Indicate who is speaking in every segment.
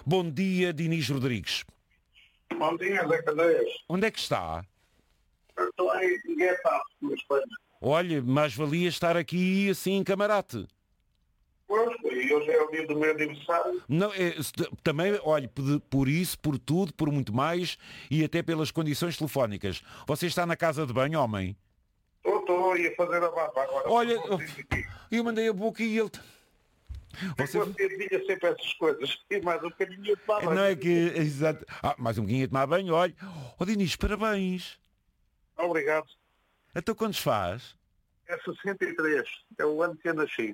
Speaker 1: Bom dia, Dinis Rodrigues.
Speaker 2: Bom dia, Zé Cadeias.
Speaker 1: Onde é que está?
Speaker 2: Estou em Guetta, na Espanha.
Speaker 1: Olha, mais valia estar aqui assim em camarote.
Speaker 2: Pois, e hoje é o dia do meu aniversário.
Speaker 1: Não, também, olha, por isso, por tudo, por muito mais e até pelas condições telefónicas. Você está na casa de banho, homem?
Speaker 2: Estou a fazer a barba agora.
Speaker 1: Olha, eu mandei a boca e ele...
Speaker 2: Você adivinha sempre essas coisas. E mais um bocadinho de barba.
Speaker 1: Não é que... Exato. Mais um bocadinho a tomar banho, olha. Dinis, parabéns.
Speaker 2: Obrigado.
Speaker 1: Então quantos faz?
Speaker 2: É 63. É o ano que eu nasci.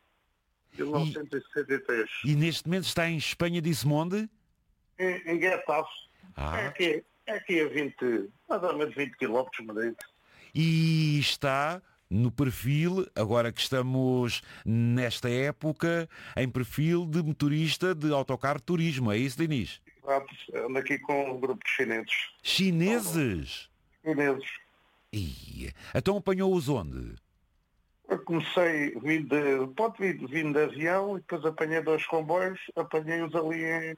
Speaker 2: 1963.
Speaker 1: E neste momento está em Espanha, disse-me onde?
Speaker 2: Em Guetta. É aqui a 20, mais ou menos 20 km de Madrid.
Speaker 1: E está no perfil, agora que estamos nesta época, em perfil de motorista de autocarro de turismo. É isso, Dinis?
Speaker 2: Exato. Ando aqui com um grupo de chineses.
Speaker 1: Chineses?
Speaker 2: Chineses.
Speaker 1: Então apanhou-os onde?
Speaker 2: Eu comecei vindo de avião e depois apanhei 2 comboios, apanhei-os ali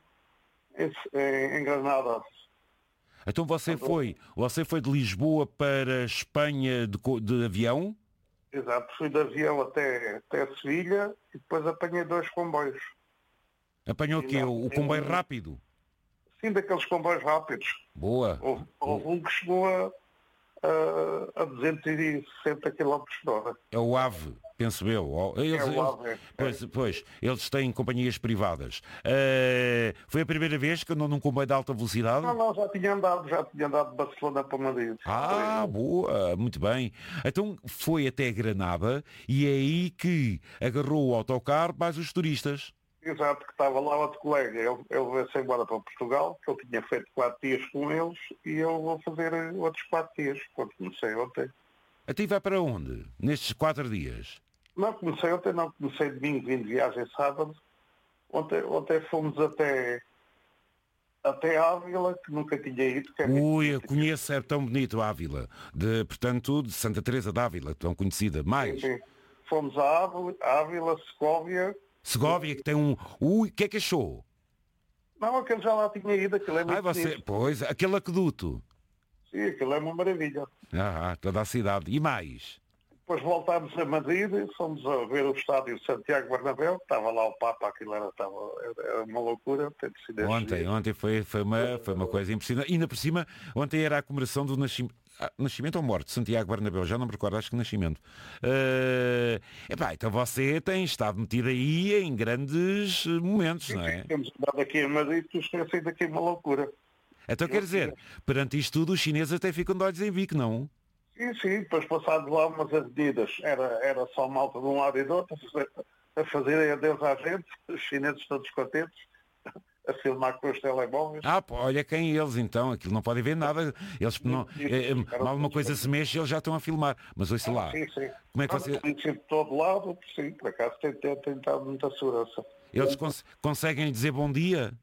Speaker 2: em Granada.
Speaker 1: Então você foi de Lisboa para Espanha de avião?
Speaker 2: Exato, fui de avião até Sevilha e depois apanhei 2 comboios.
Speaker 1: Apanhou o quê? O comboio rápido?
Speaker 2: Sim, daqueles comboios rápidos.
Speaker 1: Boa.
Speaker 2: Houve um que chegou a 260 km por hora.
Speaker 1: É o AVE, penso eu. Pois, eles têm companhias privadas. Foi a primeira vez que andou num comboio de alta velocidade?
Speaker 2: Não, já tinha andado de Barcelona para Madrid.
Speaker 1: Boa, muito bem. Então foi até Granada e é aí que agarrou o autocarro mais os turistas.
Speaker 2: Exato, que estava lá outro colega, ele veio-se embora para Portugal, que eu tinha feito 4 dias com eles e eu vou fazer outros 4 dias, quando comecei ontem.
Speaker 1: Até vai para onde, nestes 4 dias?
Speaker 2: Não, comecei ontem, comecei domingo, vim de viagem sábado. Ontem fomos até Ávila, que nunca tinha ido.
Speaker 1: Eu conheço, é tão bonito Ávila, portanto, de Santa Teresa de Ávila, tão conhecida. Mais?
Speaker 2: Sim. Fomos a Ávila,
Speaker 1: Segóvia, que tem um... o que é que achou?
Speaker 2: Não, aquele já lá tinha ido, aquilo é muito bonito.
Speaker 1: Pois, aquele aqueduto.
Speaker 2: Sim, aquilo é uma maravilha.
Speaker 1: Toda a cidade. E mais?
Speaker 2: Depois voltámos a Madrid, fomos a ver o estádio de Santiago Bernabéu, estava lá o Papa, aquilo era uma loucura.
Speaker 1: Ontem foi uma coisa impressionante. E ainda por cima, ontem era a comemoração do nascimento ou morte de Santiago Bernabéu, já não me recordo, acho que nascimento. Então você tem estado metido aí em grandes momentos, não é?
Speaker 2: Temos andado aqui em Madrid, que isto tem sido aqui uma loucura.
Speaker 1: Então quer dizer, perante isto tudo, os chineses até ficam de olhos em bico, não?
Speaker 2: Sim, depois passados lá umas avenidas, era só malta de um lado e do outro, a fazerem adeus à gente, os chineses todos contentes, a filmar com os telemóveis.
Speaker 1: Olha quem eles então, aquilo não podem ver nada, eles não, mal uma coisa se mexe, eles já estão a filmar, mas ouça lá.
Speaker 2: Sim.
Speaker 1: Como é que você...
Speaker 2: De todo lado, sim, por acaso tem tentado muita segurança.
Speaker 1: Eles conseguem dizer bom dia?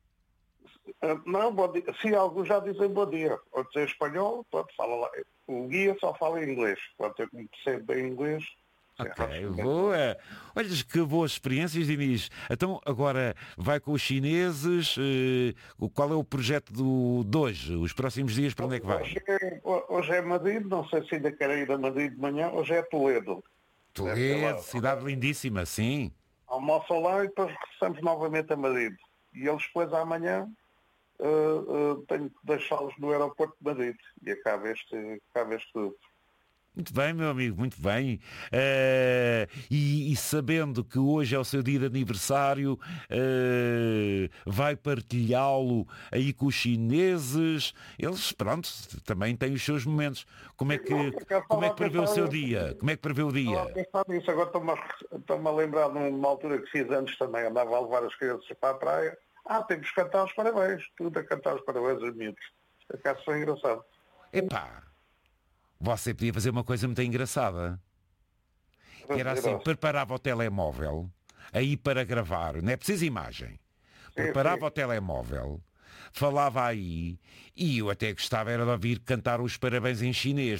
Speaker 2: Não, bom dia. Sim, alguns já dizem bom dia. Outros em espanhol, pronto, fala lá. O guia só fala em inglês. Quando eu comecei bem inglês.
Speaker 1: Ok, boa. Olha que boas experiências, Dinis. Então agora vai com os chineses. Qual é o projeto de hoje? Os próximos dias para onde é que vai?
Speaker 2: Hoje é Madrid, não sei se ainda querem ir a Madrid de manhã. Hoje é Toledo.
Speaker 1: Toledo, cidade lindíssima, sim.
Speaker 2: Almoçam lá e depois regressamos novamente a Madrid. E eles depois amanhã tenho que deixá-los no aeroporto de Madrid. E acaba este grupo.
Speaker 1: Muito bem, meu amigo, muito bem. E sabendo que hoje é o seu dia de aniversário, vai partilhá-lo aí com os chineses. Eles, pronto, também têm os seus momentos. Como é que prevê o seu dia? Como é que prevê o dia?
Speaker 2: Agora estou-me a lembrar de uma altura que fiz antes também. Andava a levar as crianças para a praia. Temos que cantar os parabéns. Tudo a cantar os parabéns aos miúdos. Acaso foi engraçado.
Speaker 1: Epá, você podia fazer uma coisa muito engraçada. Que era assim, preparava o telemóvel aí para gravar, não é preciso imagem. Preparava o telemóvel, falava aí, e eu até gostava era de ouvir cantar os parabéns em chinês.